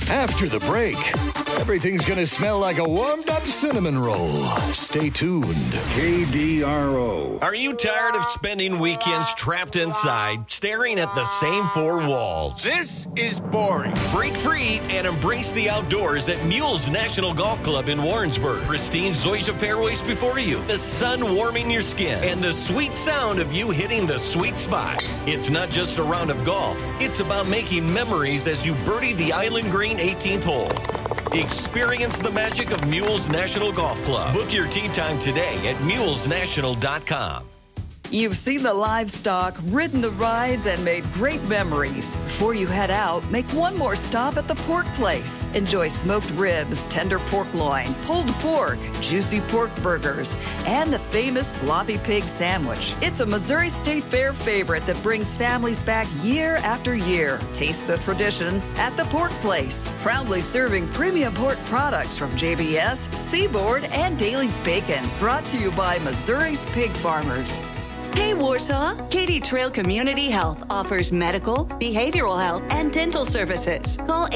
After the break, everything's going to smell like a warmed-up cinnamon roll. Stay tuned. KDRO. Are you tired of spending weekends trapped inside, staring at the same four walls? This is boring. Break free and embrace the outdoors at Mules National Golf Club in Warrensburg. Pristine Zoysia fairways before you, the sun warming your skin, and the sweet sound of you hitting the sweet spot. It's not just a round of golf. It's about making memories as you birdie the Island Green 18th hole. Experience the magic of Mules National Golf Club. Book your tee time today at mulesnational.com. You've seen the livestock, ridden the rides, and made great memories. Before you head out, make one more stop at the Pork Place. Enjoy smoked ribs, tender pork loin, pulled pork, juicy pork burgers, and the famous sloppy pig sandwich. It's a Missouri State Fair favorite that brings families back year after year. Taste the tradition at the Pork Place. Proudly serving premium pork products from JBS, Seaboard, and Daly's Bacon. Brought to you by Missouri's pig farmers. Hey, Warsaw! Katy Trail Community Health offers medical, behavioral health, and dental services. Call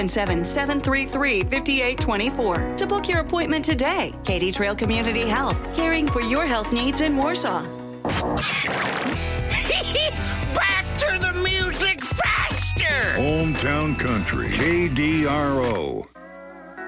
877-733-5824 to book your appointment today. Katy Trail Community Health, caring for your health needs in Warsaw. Back to the music faster! Hometown Country. KDRO.